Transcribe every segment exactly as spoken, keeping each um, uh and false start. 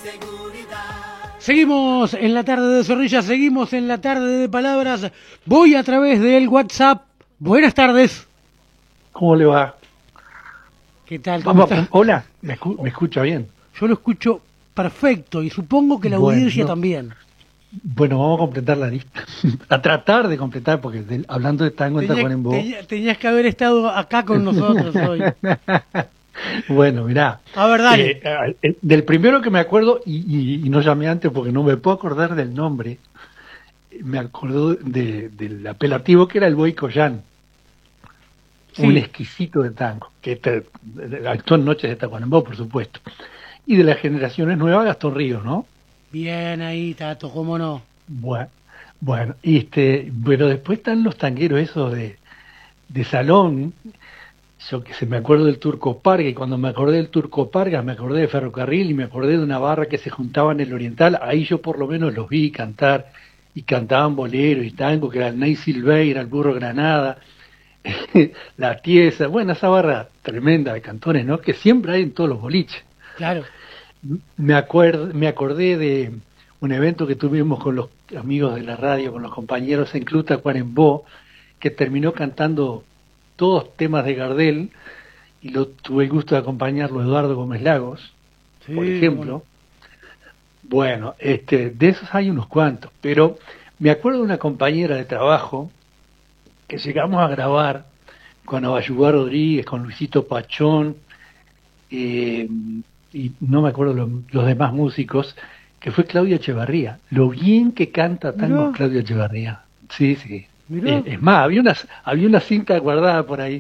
Seguimos en la tarde de Zorrilla, seguimos en la tarde de Palabras. Voy a través del WhatsApp. Buenas tardes. ¿Cómo le va? ¿Qué tal? ¿Cómo Vamos, está? hola, ¿me, escu ¿me escucha bien? Yo lo escucho perfecto y supongo que la Bueno, audiencia no. también. Bueno, vamos a completar la lista. A tratar de completar, porque de, hablando de tango en Tenía, Tacuarembó. tenía- tenías que haber estado acá con nosotros hoy. Bueno, mirá. A ver, dale. Eh, eh, del primero que me acuerdo, y, y, y no llamé antes porque no me puedo acordar del nombre, me acuerdo de, del apelativo que era el Boy Collán. Sí. Un exquisito de tango, que te, actuó en Noches de Tacuarembó, por supuesto. Y de las generaciones nuevas, Gastón Ríos, ¿no? Bien ahí, Tato, cómo no. Bueno, bueno, y este, pero después están los tangueros esos de, de salón. Yo que se me acuerdo del Turco Parga, y cuando me acordé del Turco Parga me acordé de Ferrocarril y me acordé de una barra que se juntaba en el Oriental. Ahí yo por lo menos los vi cantar y cantaban bolero y tango, que era el Ney Silveira, el Burro Granada, la Tiesa. Bueno, esa barra tremenda de cantores, ¿no? Que siempre hay en todos los boliches. Claro. Me acuerdo, me acordé de un evento que tuvimos con los amigos de la radio, con los compañeros en Club Tacuarembó, que terminó cantando todos temas de Gardel, y lo tuve el gusto de acompañarlo Eduardo Gómez Lagos, Sí, por ejemplo. Bueno. Bueno, este, de esos hay unos cuantos, pero me acuerdo de una compañera de trabajo que llegamos a grabar con Abayuá Rodríguez, con Luisito Pachón, eh, y no me acuerdo lo, los demás músicos, que fue Claudia Echevarría. Lo bien que canta tango Mirá. Claudia Echevarría. Sí, sí. Mirá. Es, es más, había una, había una cinta guardada por ahí.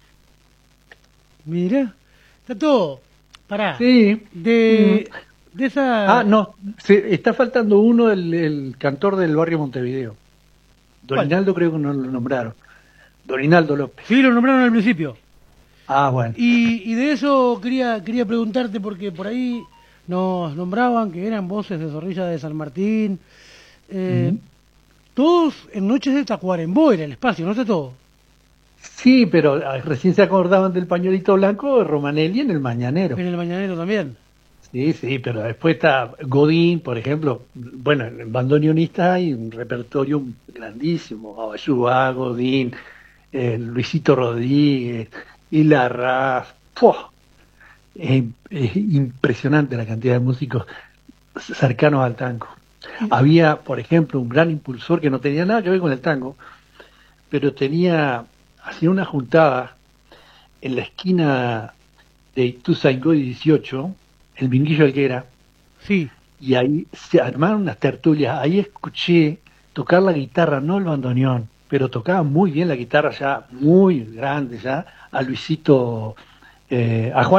Mira. Tato, pará. Sí. De, Mm. de esa... Ah, no, se, está faltando uno, el, el cantor del barrio Montevideo. Dorinaldo creo que no lo nombraron. Dorinaldo López. Sí, lo nombraron al principio. Ah, bueno. Y, y de eso quería quería preguntarte, porque por ahí nos nombraban que eran voces de Zorrilla de San Martín. Eh, Mm. Todos en Noches de Tacuarembó era el espacio, ¿no está todo? Sí, pero ah, recién se acordaban del pañuelito blanco de Romanelli en el Mañanero. En el Mañanero también. Sí, sí, pero después está Godín, por ejemplo. Bueno, en bandoneonista hay un repertorio grandísimo. Abayuá, Godín, eh, Luisito Rodríguez, Hilarraz. ¡Puah! Es, es impresionante la cantidad de músicos cercanos al tango. Había, por ejemplo, un gran impulsor que no tenía nada que ver con el tango, pero tenía, hacía una juntada en la esquina de Ituzaingó y dieciocho, el Minguillo Alguera, Sí. y ahí se armaron unas tertulias. Ahí escuché tocar la guitarra, no el bandoneón, pero tocaba muy bien la guitarra ya, muy grande ya, a Luisito, eh, a Juan